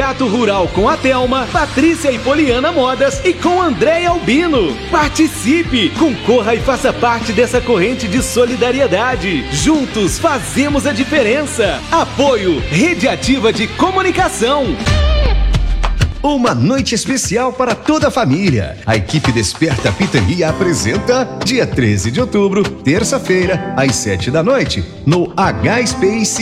Retrato Rural com a Thelma, Patrícia e Poliana Modas e com Andréia Albino. Participe, concorra e faça parte dessa corrente de solidariedade. Juntos fazemos a diferença. Apoio Rede Ativa de Comunicação. Uma noite especial para toda a família. A equipe Desperta Pitania apresenta dia 13 de outubro, terça-feira, às 7 da noite, no H Space